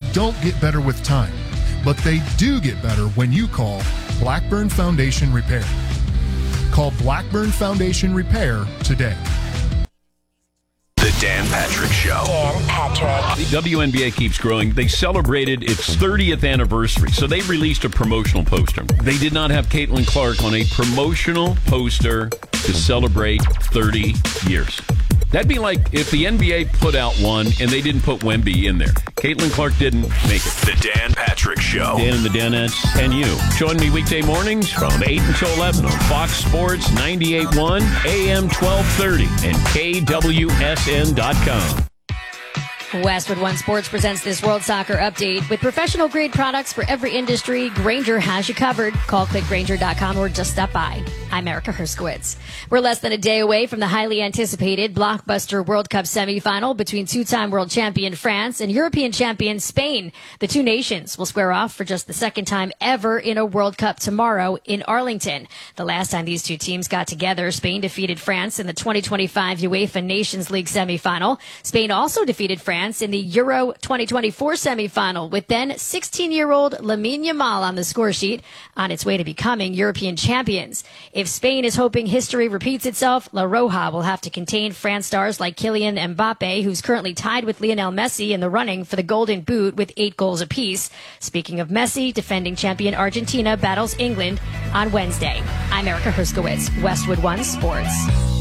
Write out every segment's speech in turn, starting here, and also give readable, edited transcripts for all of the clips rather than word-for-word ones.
don't get better with time, but they do get better when you call Blackburn Foundation Repair. Call Blackburn Foundation Repair today. The Dan Patrick Show. Dan Patrick. The WNBA keeps growing. They celebrated its 30th anniversary, so they released a promotional poster. They did not have Caitlin Clark on a promotional poster to celebrate 30 years. That'd be like if the NBA put out one and they didn't put Wemby in there. Caitlin Clark didn't make it. The Dan Patrick Show. Dan and the Danettes and you. Join me weekday mornings from 8 until 11 on Fox Sports 98.1, AM 1230, and KWSN.com. Westwood One Sports presents this World Soccer Update. With professional-grade products for every industry, Grainger has you covered. Call clickgrainger.com or just stop by. I'm Erica Herskowitz. We're less than a day away from the highly anticipated blockbuster World Cup semifinal between two-time world champion France and European champion Spain. The two nations will square off for just the second time ever in a World Cup tomorrow in Arlington. The last time these two teams got together, Spain defeated France in the 2025 UEFA Nations League semifinal. Spain also defeated France in the Euro 2024 semifinal, with then 16-year-old Lamine Yamal on the score sheet, on its way to becoming European champions. If Spain is hoping history repeats itself, La Roja will have to contain France stars like Kylian Mbappe, who's currently tied with Lionel Messi in the running for the Golden Boot with 8 goals apiece. Speaking of Messi, defending champion Argentina battles England on Wednesday. I'm Erica Herskowitz, Westwood One Sports.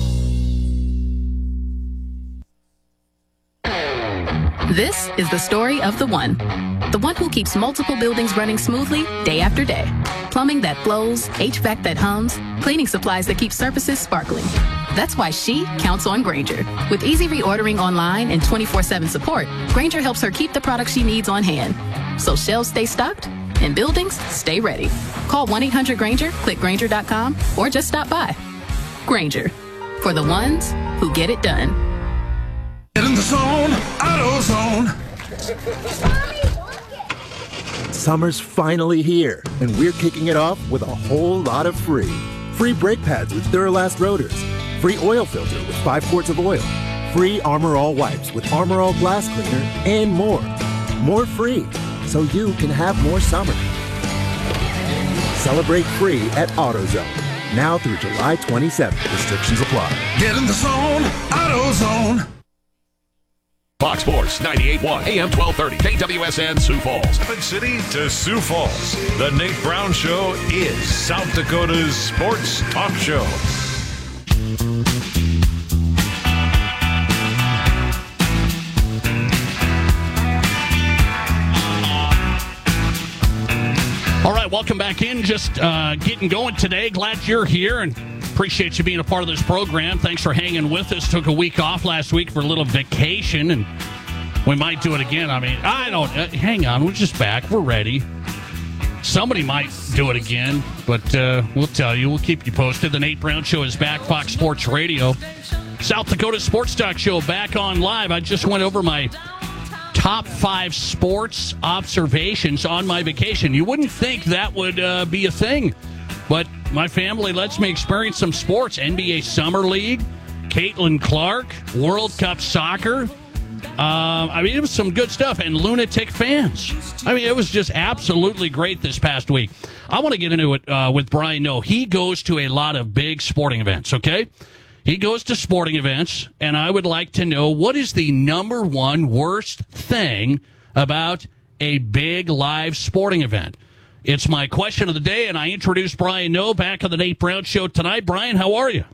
This is the story of the one who keeps multiple buildings running smoothly day after day. Plumbing that flows, HVAC that hums, cleaning supplies that keep surfaces sparkling. That's why she counts on Grainger. With easy reordering online and 24/7 support, Grainger helps her keep the products she needs on hand, so shelves stay stocked and buildings stay ready. Call 1-800-GRAINGER, click Grainger.com, or just stop by. Grainger, for the ones who get it done. Get in the zone, AutoZone. Summer's finally here, and we're kicking it off with a whole lot of free. Free brake pads with Duralast rotors. Free oil filter with 5 quarts of oil. Free Armor All wipes with Armor All glass cleaner, and more. More free, so you can have more summer. Celebrate free at AutoZone. Now through July 27th. Restrictions apply. Get in the zone, AutoZone. Fox Sports 98.1, AM 1230, KWSN, Sioux Falls. Rapid City to Sioux Falls. The Nate Brown Show is South Dakota's sports talk show. All right, welcome back in. Just getting going today. Glad you're here and appreciate you being a part of this program. Thanks for hanging with us. Took a week off last week for a little vacation, and we might do it again. I mean, I don't. Hang on, we're just back. We're ready. Somebody might do it again, but we'll tell you. We'll keep you posted. The Nate Brown Show is back. Fox Sports Radio. South Dakota Sports Talk Show back on live. I just went over my top 5 sports observations on my vacation. You wouldn't think that would be a thing, but my family lets me experience some sports. NBA Summer League, Caitlin Clark, World Cup soccer. I mean, it was some good stuff, and lunatic fans. I mean, it was just absolutely great this past week. I want to get into it with Brian Noe. He goes to a lot of big sporting events, okay? He goes to sporting events, and I would like to know, what is the number one worst thing about a big live sporting event? It's my question of the day, and I introduce Brian Noe back on the Nate Brown Show tonight. Brian, how are you?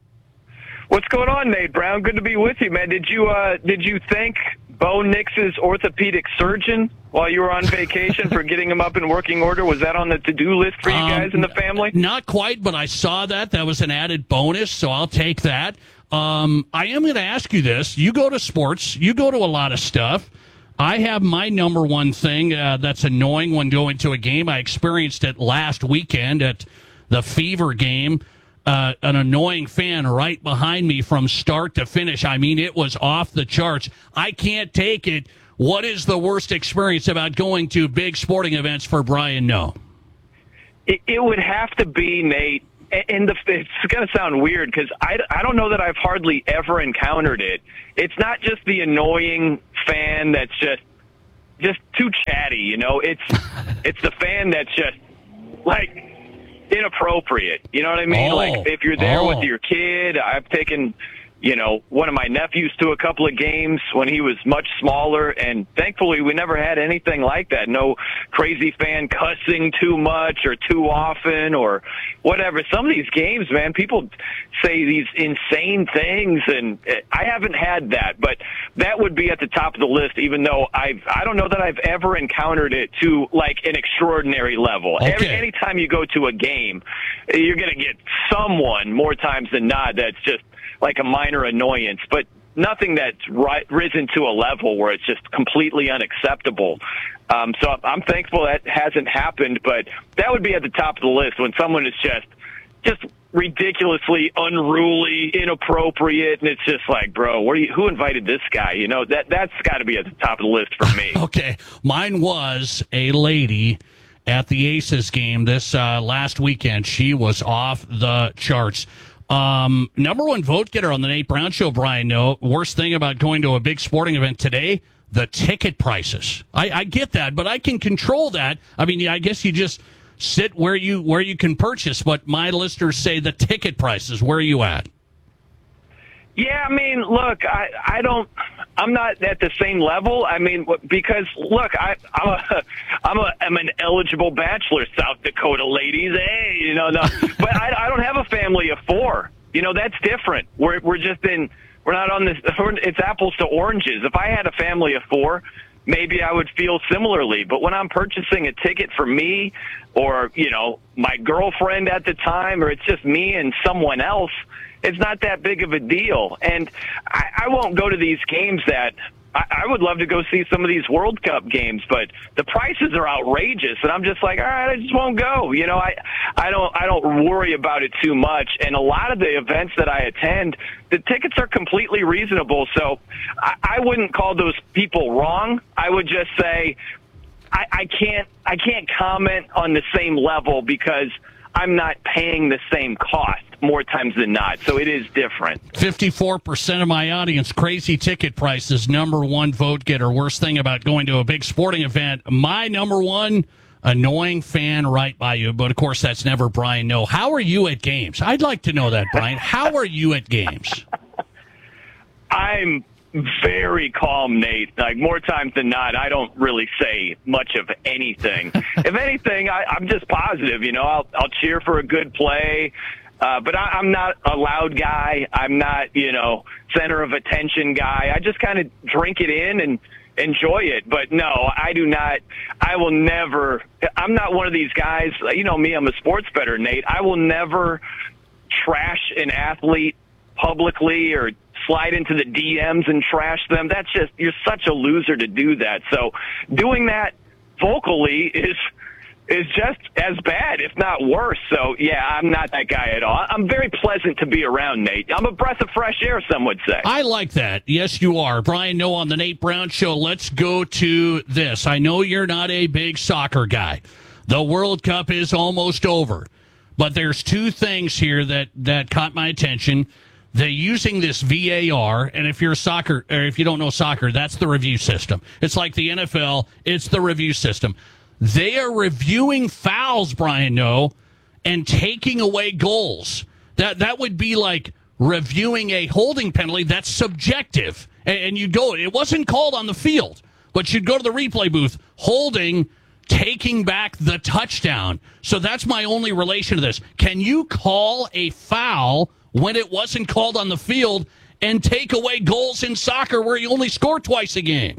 What's going on, Nate Brown? Good to be with you, man. Did you thank Bo Nix's orthopedic surgeon while you were on vacation for getting him up in working order? Was that on the to-do list for you guys in the family? Not quite, but I saw that. That was an added bonus, so I'll take that. I am going to ask you this. You go to sports. You go to a lot of stuff. I have my number one thing that's annoying when going to a game. I experienced it last weekend at the Fever game. An annoying fan right behind me from start to finish. I mean, it was off the charts. I can't take it. What is the worst experience about going to big sporting events for Brian Noe? It would have to be, Nate, and it's going to sound weird because I don't know that I've hardly ever encountered it. It's not just the annoying fan that's just just too chatty. You know, it's the fan that's just like inappropriate. You know what I mean? Like if you're there with your kid, I've taken, you know, one of my nephews to a couple of games when he was much smaller, and thankfully we never had anything like that. No crazy fan cussing too much or too often or whatever. Some of these games, man, people say these insane things, and I haven't had that, but that would be at the top of the list, even though I don't know that I've ever encountered it to like an extraordinary level. Okay. Anytime you go to a game, you're going to get someone more times than not that's just like a minor annoyance, but nothing that's risen to a level where it's just completely unacceptable. So I'm thankful that hasn't happened, but that would be at the top of the list when someone is just ridiculously unruly, inappropriate, and it's just like, bro, who invited this guy? You know, that's got to be at the top of the list for me. Okay, mine was a lady at the Aces game this last weekend. She was off the charts. Number one vote getter on the Nate Brown Show, Brian. No, worst thing about going to a big sporting event today, the ticket prices. I get that, but I can control that. I mean, I guess you just sit where you can purchase, but my listeners say the ticket prices. Where are you at? Yeah, I mean, look, I'm not at the same level. I mean, because look, I'm an eligible bachelor, South Dakota ladies. Hey, you know, no, but I don't have a family of 4. You know, that's different. We're not on this. It's apples to oranges. If I had a family of 4, maybe I would feel similarly. But when I'm purchasing a ticket for me or, you know, my girlfriend at the time, or it's just me and someone else, it's not that big of a deal. And I won't go to these games that I would love to go see some of these World Cup games, but the prices are outrageous. And I'm just like, all right, I just won't go. You know, I don't worry about it too much. And a lot of the events that I attend, the tickets are completely reasonable. So I wouldn't call those people wrong. I would just say I can't comment on the same level because I'm not paying the same cost more times than not. So it is different. 54% of my audience, crazy ticket prices, number one vote getter. Worst thing about going to a big sporting event. My number one, annoying fan right by you. But, of course, that's never Brian No. How are you at games? I'd like to know that, Brian. How are you at games? I'm very calm, Nate. Like, more times than not, I don't really say much of anything. If anything, I'm just positive. You know, I'll cheer for a good play. But I'm not a loud guy. I'm not, you know, center of attention guy. I just kind of drink it in and enjoy it. But no, I do not. I will never. I'm not one of these guys. You know me, I'm a sports bettor, Nate. I will never trash an athlete publicly or slide into the DMs and trash them. That's just, you're such a loser to do that. So doing that vocally is just as bad, if not worse. So, yeah, I'm not that guy at all. I'm very pleasant to be around, Nate. I'm a breath of fresh air, some would say. I like that. Yes, you are. Brian No on the Nate Brown Show. Let's go to this. I know you're not a big soccer guy. The World Cup is almost over. But there's two things here that caught my attention. They're using this VAR, and if you're a soccer, or if you don't know soccer, that's the review system. It's like the NFL. It's the review system. They are reviewing fouls, Brian No, and taking away goals. That would be like reviewing a holding penalty. That's subjective. And you'd go, it wasn't called on the field, but you'd go to the replay booth, holding, taking back the touchdown. So that's my only relation to this. Can you call a foul when it wasn't called on the field and take away goals in soccer where you only score twice a game?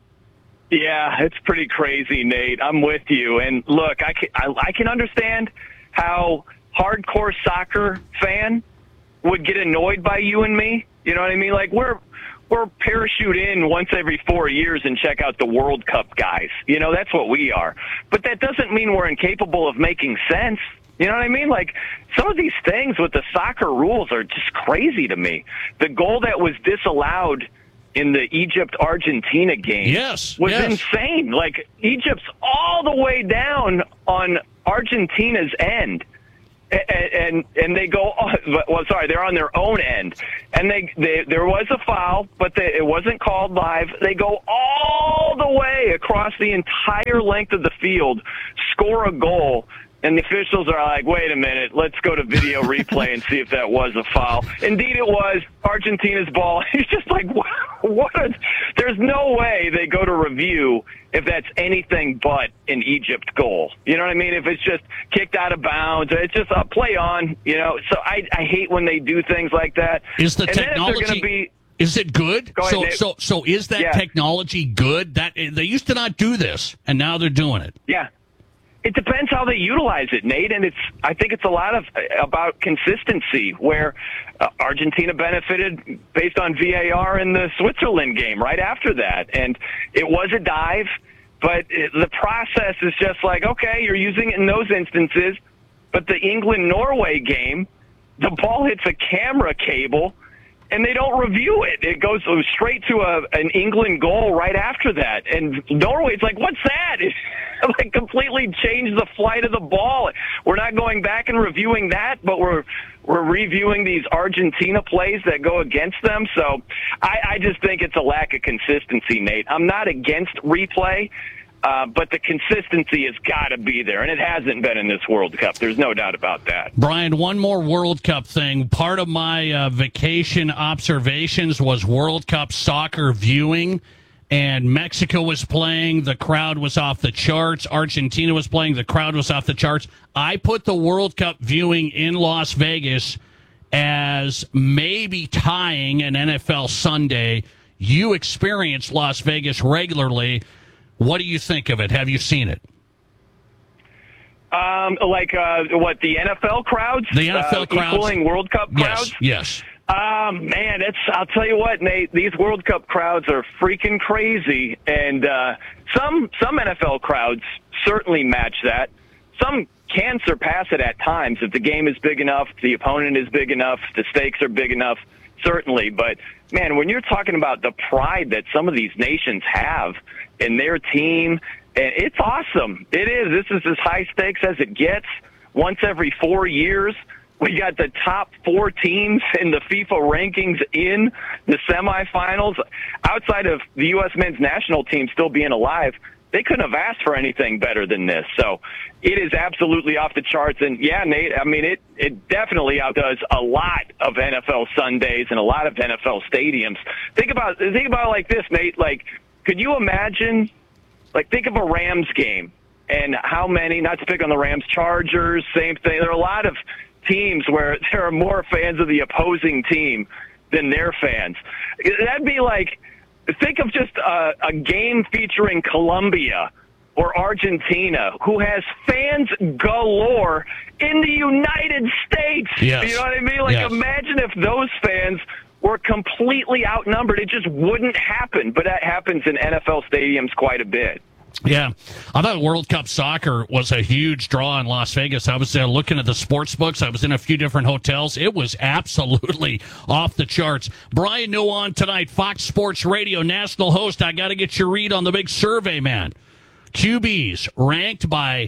Yeah, it's pretty crazy, Nate. I'm with you. And look, I can understand how hardcore soccer fan would get annoyed by you and me. You know what I mean? Like, we're parachute in once every 4 years and check out the World Cup guys. You know, that's what we are. But that doesn't mean we're incapable of making sense. You know what I mean? Like, some of these things with the soccer rules are just crazy to me. The goal that was disallowed in the Egypt-Argentina game was insane. Like, Egypt's all the way down on Argentina's end. and they go, well, sorry, they're on their own end, and there was a foul, but it wasn't called live. They go all the way across the entire length of the field, score a goal, and the officials are like, wait a minute, let's go to video replay and see if that was a foul. Indeed, it was Argentina's ball. He's just like, there's no way they go to review if that's anything but an Egypt goal. You know what I mean? If it's just kicked out of bounds, it's just a play on, So I hate when they do things like that. Is the technology... Is it good? Ahead, so is that technology good? That they used to not do this, and now they're doing it. Yeah. It depends how they utilize it, Nate, and I think it's a lot about consistency, where Argentina benefited based on VAR in the Switzerland game right after that, and it was a dive, but the process is just like, okay, you're using it in those instances, but the England-Norway game, the ball hits a camera cable, and they don't review it. It goes straight to an England goal right after that. And Norway's like, what's that? It like completely changed the flight of the ball. We're not going back and reviewing that, but we're reviewing these Argentina plays that go against them. So I just think it's a lack of consistency, Nate. I'm not against replay. But the consistency has got to be there, and it hasn't been in this World Cup. There's no doubt about that. Brian, one more World Cup thing. Part of my vacation observations was World Cup soccer viewing, and Mexico was playing. The crowd was off the charts. Argentina was playing. The crowd was off the charts. I put the World Cup viewing in Las Vegas as maybe tying an NFL Sunday. You experience Las Vegas regularly. What do you think of it? Have you seen it? What, the NFL crowds? The NFL crowds. Equaling World Cup crowds? Yes. Man, I'll tell you what, Nate, these World Cup crowds are freaking crazy, and some NFL crowds certainly match that. Some can surpass it at times if the game is big enough, the opponent is big enough, the stakes are big enough, certainly. But, man, when you're talking about the pride that some of these nations have in their team, and it's awesome. It is. This is as high stakes as it gets. Once every 4 years, we got the top 4 teams in the FIFA rankings in the semifinals. Outside of the U.S. men's national team still being alive, they couldn't have asked for anything better than this. So it is absolutely off the charts. And, yeah, Nate, I mean, it definitely outdoes a lot of NFL Sundays and a lot of NFL stadiums. Think about it like this, Nate. Like, could you imagine, think of a Rams game and how many, not to pick on the Rams, Chargers, same thing. There are a lot of teams where there are more fans of the opposing team than their fans. That'd be like, think of just a game featuring Colombia or Argentina, who has fans galore in the United States. Yes. You know what I mean? Like, Imagine if those fans were completely outnumbered. It just wouldn't happen. But that happens in NFL stadiums quite a bit. Yeah, I thought World Cup soccer was a huge draw in Las Vegas. I was looking at the sports books. I was in a few different hotels. It was absolutely off the charts. Brian New on tonight, Fox Sports Radio national host. I got to get your read on the big survey, man. QBs ranked by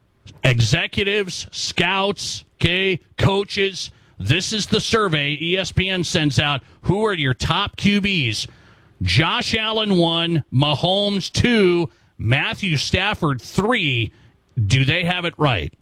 executives, scouts, coaches. This is the survey ESPN sends out. Who are your top QBs? Josh Allen 1, Mahomes 2, Matthew Stafford 3. Do they have it right?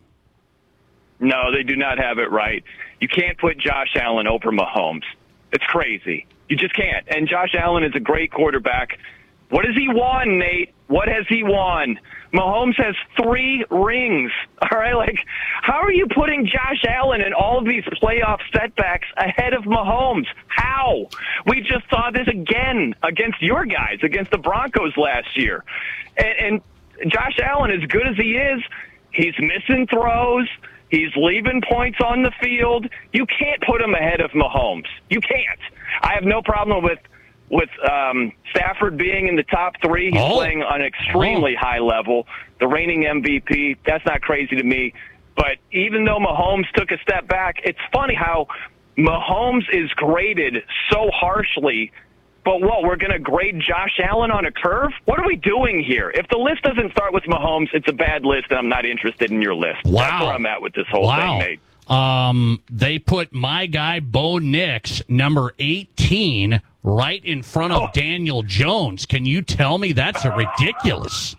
No, they do not have it right. You can't put Josh Allen over Mahomes. It's crazy. You just can't. And Josh Allen is a great quarterback. What has he won, Nate? What has he won? Mahomes has 3 rings. All right, how are you putting Josh Allen and all of these playoff setbacks ahead of Mahomes? How? We just saw this again against your guys, against the Broncos last year. And Josh Allen, as good as he is, he's missing throws. He's leaving points on the field. You can't put him ahead of Mahomes. You can't. I have no problem with Stafford being in the top 3. He's playing on an extremely high level. The reigning MVP, that's not crazy to me. But even though Mahomes took a step back, it's funny how Mahomes is graded so harshly. But we're going to grade Josh Allen on a curve? What are we doing here? If the list doesn't start with Mahomes, it's a bad list, and I'm not interested in your list. Wow. That's where I'm at with this whole thing, Nate. They put my guy Bo Nix, number 18, right in front of Daniel Jones. Can you tell me that's ridiculous?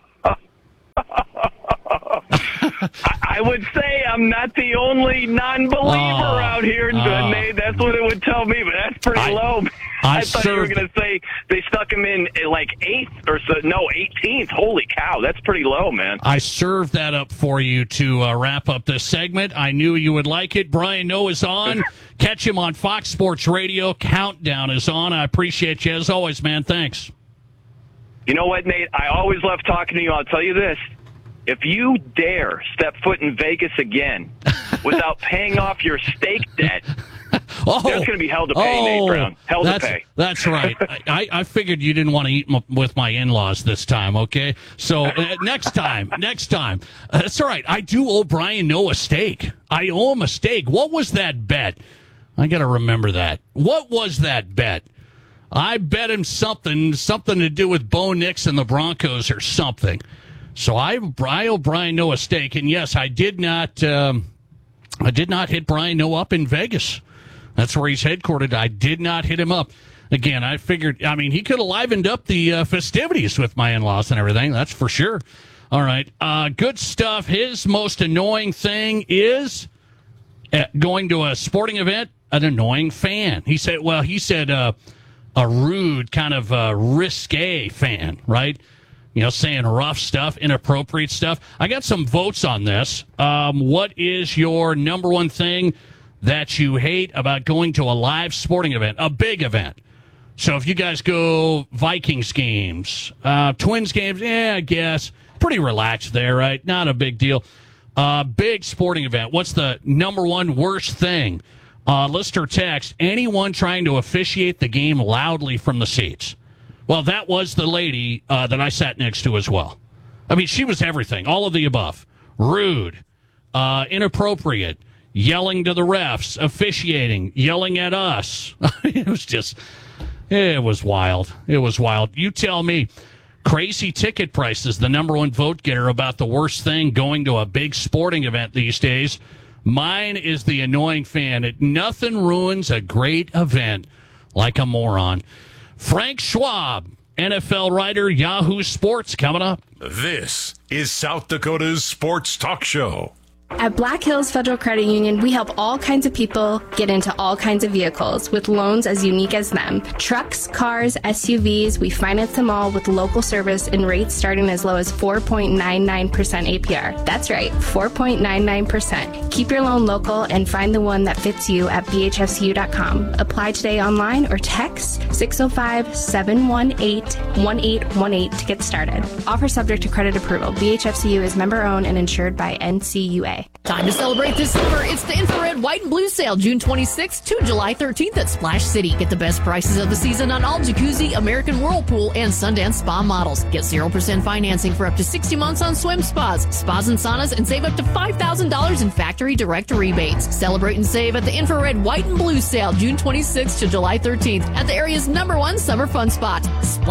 I would say I'm not the only non-believer out here, Nate. That's what it would tell me, but that's pretty low. I thought you were going to say they stuck him in like 8th or so. No, 18th. Holy cow, that's pretty low, man. I served that up for you to wrap up this segment. I knew you would like it. Brian Noe is on. Catch him on Fox Sports Radio. Countdown is on. I appreciate you as always, man. Thanks. You know what, Nate? I always love talking to you. I'll tell you this. If you dare step foot in Vegas again without paying off your stake debt, there's going to be hell to pay, Nate Brown. Hell to pay. That's right. I figured you didn't want to eat with my in-laws this time, okay? So next time. That's all right. I do owe Brian Noe a steak. I owe him a steak. What was that bet? I got to remember that. What was that bet? I bet him something to do with Bo Nix and the Broncos or something. So I owe Brian Noe a steak, and yes, I did not hit Brian Noe up in Vegas. That's where he's headquartered. I did not hit him up. Again, I figured, he could have livened up the festivities with my in-laws and everything. That's for sure. All right, good stuff. His most annoying thing is going to a sporting event. An annoying fan. He said a rude, kind of risque fan, right? Saying rough stuff, inappropriate stuff. I got some votes on this. What is your number one thing that you hate about going to a live sporting event, a big event? So if you guys go Vikings games, Twins games, I guess. Pretty relaxed there, right? Not a big deal. Big sporting event. What's the number one worst thing? Listener text, anyone trying to officiate the game loudly from the seats. Well, that was the lady that I sat next to as well. She was everything, all of the above. Rude, inappropriate, yelling to the refs, officiating, yelling at us. It was wild. It was wild. You tell me, crazy ticket prices, the number one vote getter about the worst thing going to a big sporting event these days. Mine is the annoying fan. Nothing ruins a great event like a moron. Frank Schwab, NFL writer, Yahoo Sports, coming up. This is South Dakota's Sports Talk Show. At Black Hills Federal Credit Union, we help all kinds of people get into all kinds of vehicles with loans as unique as them. Trucks, cars, SUVs, we finance them all with local service and rates starting as low as 4.99% APR. That's right, 4.99%. Keep your loan local and find the one that fits you at bhfcu.com. Apply today online or text 605-718-1818 to get started. Offer subject to credit approval. BHFCU is member-owned and insured by NCUA. Time to celebrate this summer. It's the Infrared White and Blue Sale, June 26th to July 13th at Splash City. Get the best prices of the season on all Jacuzzi, American Whirlpool, and Sundance Spa models. Get 0% financing for up to 60 months on swim spas, spas and saunas, and save up to $5,000 in factory direct rebates. Celebrate and save at the Infrared White and Blue Sale, June 26th to July 13th at the area's #1 summer fun spot, Splash